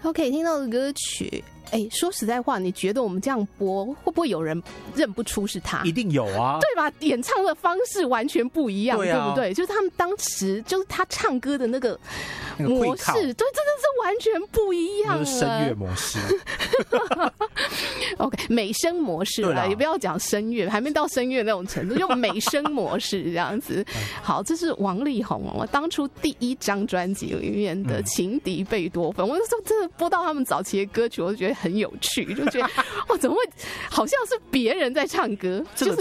OK， 听到的歌曲，说实在话，你觉得我们这样播，会不会有人认不出是他？ 一定有啊， 对吧？演唱的方式完全不一样， 对不对？就是他们当时就是他唱歌的那个模式，对，真的是完全不一样了。 声乐模式 ，OK， 美声模式啦，也不要讲声乐，还没到声乐那种程度，用美声模式这样子。好，这是王力宏哦，当初第1张专辑里面的《情敌贝多芬》，我那时候真的播到他们早期的歌曲，我就觉得很有趣，就觉得哇，怎么会好像是别人在唱歌，就是